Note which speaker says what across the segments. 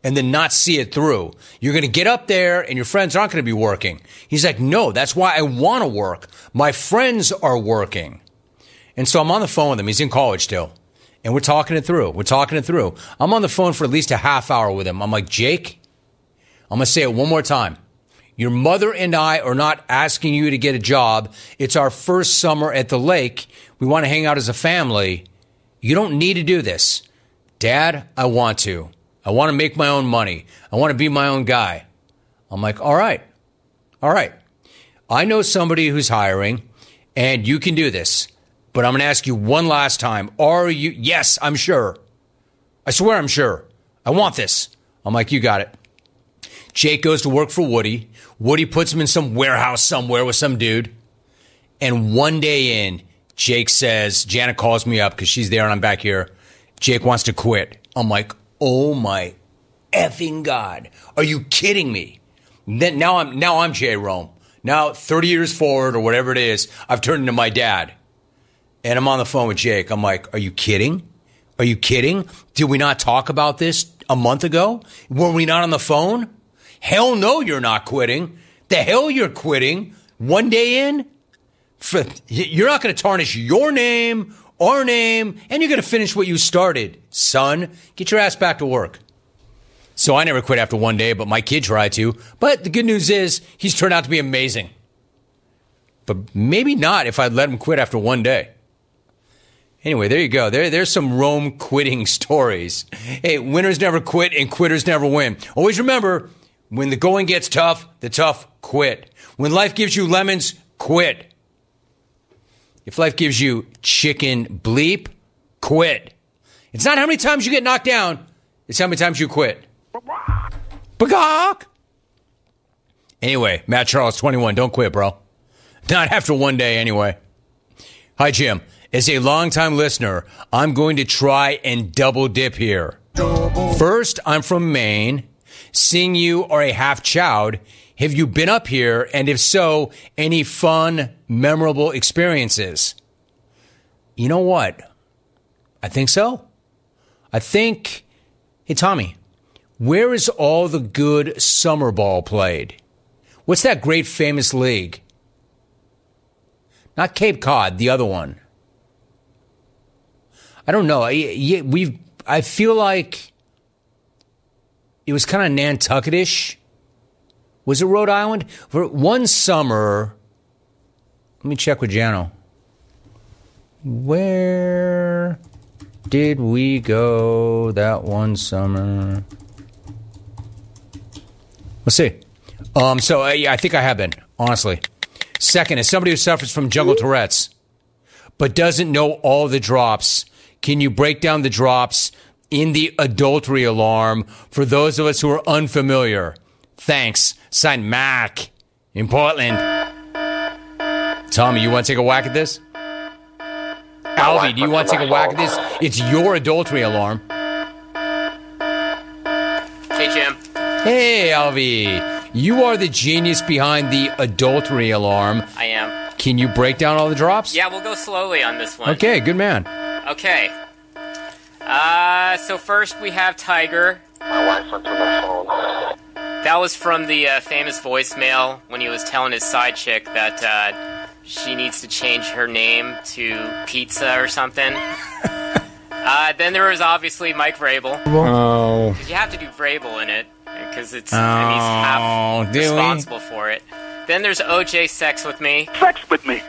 Speaker 1: and then not see it through. You're going to get up there and your friends aren't going to be working. He's like, no, that's why I want to work. My friends are working. And so I'm on the phone with him. He's in college still. And we're talking it through. I'm on the phone for at least a half hour with him. I'm like, Jake, I'm going to say it one more time. Your mother and I are not asking you to get a job. It's our first summer at the lake. We want to hang out as a family. You don't need to do this. Dad, I want to. I want to make my own money. I want to be my own guy. I'm like, all right. I know somebody who's hiring, and you can do this. But I'm going to ask you one last time. Are you? Yes, I'm sure. I swear I'm sure. I want this. I'm like, you got it. Jake goes to work for Woody. Woody puts him in some warehouse somewhere with some dude. And one day in, Jake says, Janet calls me up because she's there and I'm back here. Jake wants to quit. I'm like, oh my effing God. Are you kidding me? Then now I'm Jay Rome. Now 30 years forward or whatever it is, I've turned into my dad. And I'm on the phone with Jake. I'm like, are you kidding? Are you kidding? Did we not talk about this a month ago? Were we not on the phone? Hell no, you're not quitting. The hell you're quitting? One day in? You're not going to tarnish your name, our name, and you're going to finish what you started. Son, get your ass back to work. So I never quit after one day, but my kid tried to. But the good news is he's turned out to be amazing. But maybe not if I'd let him quit after one day. Anyway, there you go. There's some Rome quitting stories. Hey, winners never quit and quitters never win. Always remember, when the going gets tough, the tough quit. When life gives you lemons, quit. If life gives you chicken bleep, quit. It's not how many times you get knocked down. It's how many times you quit. Bagok! Anyway, Matt Charles, 21. Don't quit, bro. Not after one day, anyway. Hi, Jim. As a longtime listener, I'm going to try and double dip here. First, I'm from Maine. Seeing you are a half chowd. Have you been up here? And if so, any fun, memorable experiences? You know what? I think so. Hey, Tommy, where is all the good summer ball played? What's that great famous league? Not Cape Cod, the other one. I don't know. I feel like it was kind of Nantucket-ish. Was it Rhode Island? For one summer, let me check with Jano. Where did we go that one summer? Let's see. I think I have been, honestly. Second, as somebody who suffers from jungle Tourette's, but doesn't know all the drops, can you break down the drops in the adultery alarm for those of us who are unfamiliar? Thanks. Signed Mac in Portland. Tommy, you want to take a whack at this? Alvy, do you want to take a whack at this? It's your adultery alarm.
Speaker 2: Hey, Jim.
Speaker 1: Hey, Alvy. You are the genius behind the adultery alarm.
Speaker 2: I am.
Speaker 1: Can you break down all the drops?
Speaker 2: Yeah, we'll go slowly on this one.
Speaker 1: Okay, good man.
Speaker 2: Okay. So first we have Tiger.
Speaker 3: My wife went to my phone.
Speaker 2: That was from the famous voicemail when he was telling his side chick that she needs to change her name to Pizza or something. Then there was obviously Mike Vrabel.
Speaker 1: Oh.
Speaker 2: You have to do Vrabel in it because he's half responsible for it. Then there's OJ Sex with Me.
Speaker 3: Sex with me.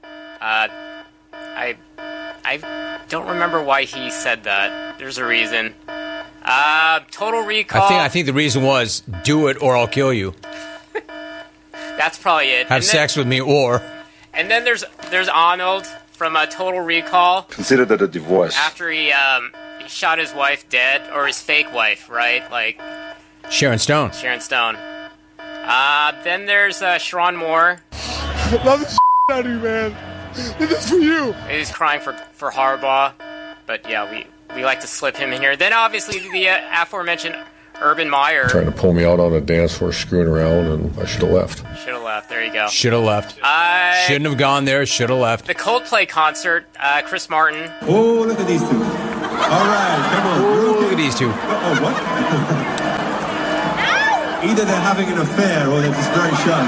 Speaker 2: I don't remember why he said that. There's a reason. Total Recall.
Speaker 1: I think the reason was, do it or I'll kill you.
Speaker 2: That's probably it.
Speaker 1: Have sex with me or...
Speaker 2: And then there's Arnold from Total Recall.
Speaker 3: Consider that a divorce.
Speaker 2: After he shot his wife dead, or his fake wife, right? Like...
Speaker 1: Sharon Stone.
Speaker 2: Then there's Sharon Moore.
Speaker 4: I love the shit out of you, man. This is for you.
Speaker 2: He's crying for Harbaugh. But yeah, we like to slip him in here. Then obviously the aforementioned Urban Meyer.
Speaker 5: Trying to pull me out on a dance floor, screwing around, and I should have left.
Speaker 2: There you go.
Speaker 1: Should have left. Shouldn't have gone there. Should have left.
Speaker 2: The Coldplay concert, Chris Martin.
Speaker 6: Oh, look at these two. All right, come on.
Speaker 1: Look at these two.
Speaker 6: Oh, what? Either they're having an affair or they're just very shy.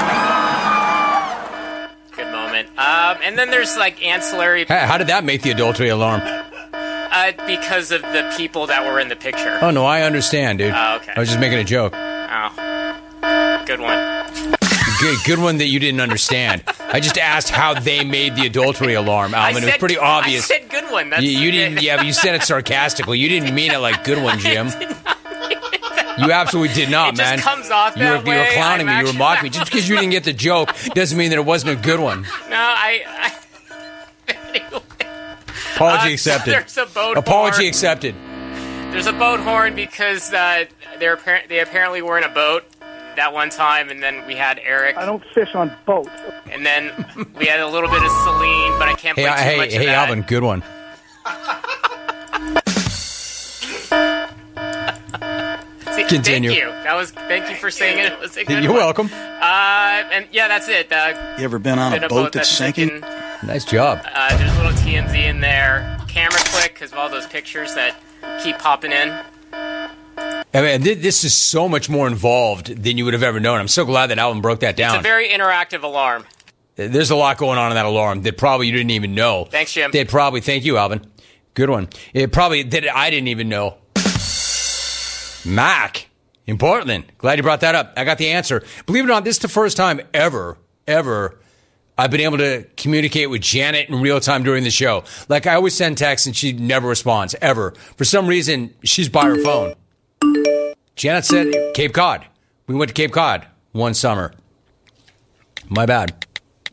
Speaker 2: Good moment. And then there's like ancillary.
Speaker 1: Hey, how did that make the adultery alarm?
Speaker 2: Because of the people that were in the picture.
Speaker 1: Oh, no, I understand, dude.
Speaker 2: Oh, okay.
Speaker 1: I was just making a joke.
Speaker 2: Oh. Good one.
Speaker 1: Good one that you didn't understand. I just asked how they made the adultery alarm, Alvin. It was pretty obvious.
Speaker 2: I said good one. That's
Speaker 1: You didn't, yeah, but you said it sarcastically. You didn't mean it like good one, Jim. You absolutely did not,
Speaker 2: it
Speaker 1: man.
Speaker 2: Just comes off that
Speaker 1: you were
Speaker 2: way.
Speaker 1: clowning me. You were mocking me. Just because you didn't get the joke doesn't mean that it wasn't a good one.
Speaker 2: No,
Speaker 1: Apology accepted.
Speaker 2: There's a boat
Speaker 1: Apology
Speaker 2: horn.
Speaker 1: Accepted.
Speaker 2: There's a boat horn because they apparently were in a boat that one time, and then we had Eric.
Speaker 7: I don't fish on boats.
Speaker 2: And then we had a little bit of Celine, but I can't play too much of that.
Speaker 1: Hey, Alvin, good one. Continue.
Speaker 2: Thank you for saying it. It was a good
Speaker 1: You're
Speaker 2: one.
Speaker 1: welcome.
Speaker 2: And yeah, that's it.
Speaker 8: You ever been on a boat that's sinking?
Speaker 1: Nice job.
Speaker 2: There's a little TMZ in there. Camera click because of all those pictures that keep popping in.
Speaker 1: I mean, this is so much more involved than you would have ever known. I'm so glad that Alvin broke that down.
Speaker 2: It's a very interactive alarm.
Speaker 1: There's a lot going on in that alarm that probably you didn't even know.
Speaker 2: Thanks, Jim.
Speaker 1: Thank you, Alvin. Good one. It probably that I didn't even know. Mac in Portland. Glad you brought that up. I got the answer. Believe it or not, this is the first time ever I've been able to communicate with Janet in real time during the show. Like, I always send texts and she never responds, ever. For some reason, she's by her phone. Janet said Cape Cod. We went to Cape Cod one summer. My bad.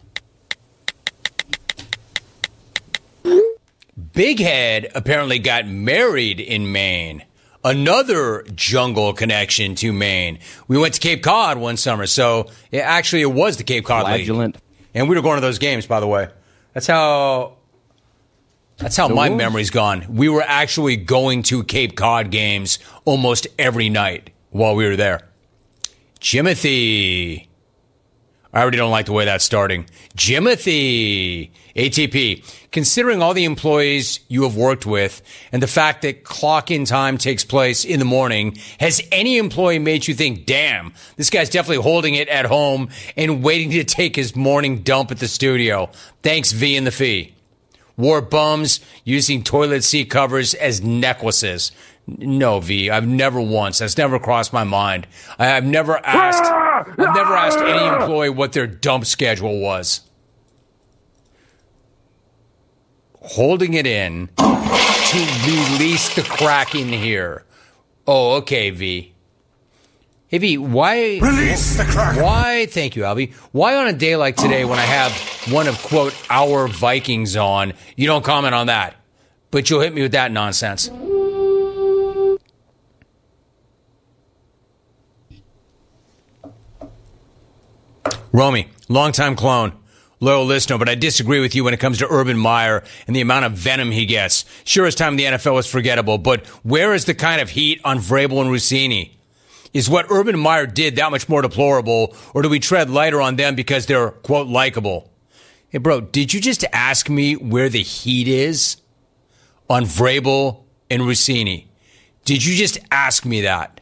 Speaker 1: Big Head apparently got married in Maine. Another jungle connection to Maine. We went to Cape Cod one summer, so it was the Cape Cod League. And we were going to those games, by the way. That's how my memory's gone. We were actually going to Cape Cod games almost every night while we were there. Jimothy. I already don't like the way that's starting. Jimothy. ATP. Considering all the employees you have worked with and the fact that clock-in time takes place in the morning, has any employee made you think, damn, this guy's definitely holding it at home and waiting to take his morning dump at the studio? Thanks, V and the Fee. Wore bums using toilet seat covers as necklaces. No, V, I've never once. That's never crossed my mind. I've never asked any employee what their dump schedule was. Holding it in to release the crack in here. Oh, okay, V. Hey, V, why...
Speaker 4: Release the crack.
Speaker 1: Why, thank you, Albie. Why on a day like today when I have one of, quote, our Vikings on, you don't comment on that, but you'll hit me with that nonsense? Romy, longtime clone. Loyal listener, but I disagree with you when it comes to Urban Meyer and the amount of venom he gets. Sure, his time in the NFL was forgettable, but where is the kind of heat on Vrabel and Rossini? Is what Urban Meyer did that much more deplorable, or do we tread lighter on them because they're, quote, likable? Hey, bro, did you just ask me where the heat is on Vrabel and Rossini? Did you just ask me that?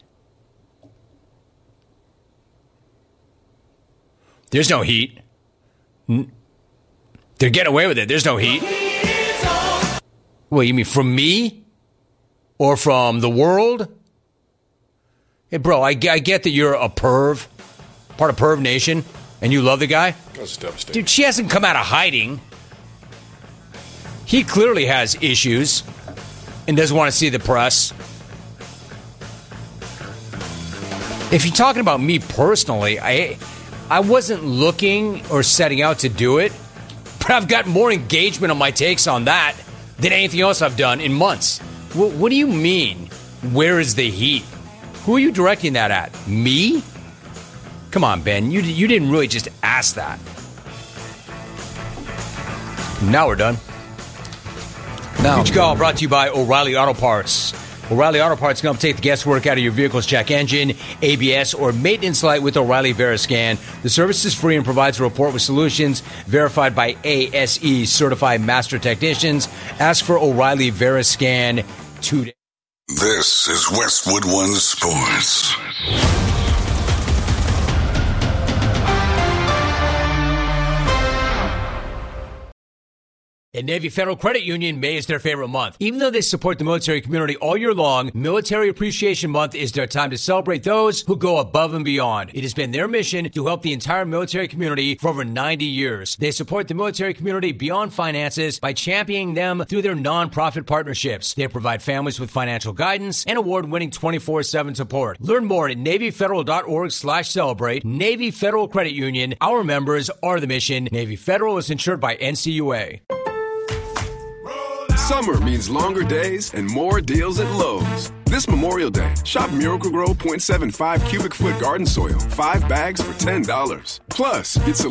Speaker 1: There's no heat. They're getting away with it. There's no heat. What, you mean from me? Or from the world? Hey, bro, I get that you're a perv, part of Perv Nation, and you love the guy.
Speaker 5: That's devastating.
Speaker 1: Dude, she hasn't come out of hiding. He clearly has issues and doesn't want to see the press. If you're talking about me personally, I wasn't looking or setting out to do it, but I've got more engagement on my takes on that than anything else I've done in months. What do you mean, where is the heat? Who are you directing that at? Me? Come on, Ben. You didn't really just ask that. Now we're done. Each call brought to you by O'Reilly Auto Parts. O'Reilly Auto Parts can help take the guesswork out of your vehicle's check engine, ABS, or maintenance light with O'Reilly VeriScan. The service is free and provides a report with solutions verified by ASE certified master technicians. Ask for O'Reilly VeriScan today.
Speaker 9: This is Westwood One Sports.
Speaker 1: At Navy Federal Credit Union, May is their favorite month. Even though they support the military community all year long, Military Appreciation Month is their time to celebrate those who go above and beyond. It has been their mission to help the entire military community for over 90 years. They support the military community beyond finances by championing them through their nonprofit partnerships. They provide families with financial guidance and award-winning 24/7 support. Learn more at NavyFederal.org/celebrate. Navy Federal Credit Union. Our members are the mission. Navy Federal is insured by NCUA.
Speaker 7: Summer means longer days and more deals at Lowe's. This Memorial Day, shop Miracle-Gro 0.75 cubic foot garden soil, 5 bags for $10. Plus, get